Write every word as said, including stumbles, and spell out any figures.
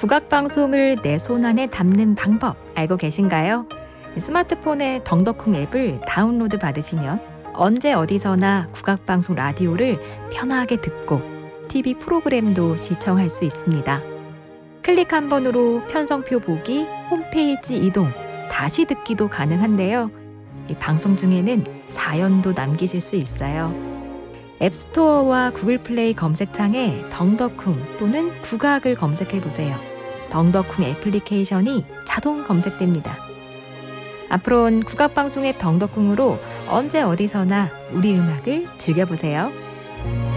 국악방송을 내 손안에 담는 방법 알고 계신가요? 스마트폰에 덩덕쿵 앱을 다운로드 받으시면 언제 어디서나 국악방송 라디오를 편하게 듣고 티비 프로그램도 시청할 수 있습니다. 클릭 한 번으로 편성표 보기, 홈페이지 이동, 다시 듣기도 가능한데요. 이 방송 중에는 사연도 남기실 수 있어요. 앱스토어와 구글 플레이 검색창에 덩덕쿵 또는 국악을 검색해 보세요. 덩덕쿵 애플리케이션이 자동 검색됩니다. 앞으로는 국악방송 앱 덩덕쿵으로 언제 어디서나 우리 음악을 즐겨보세요.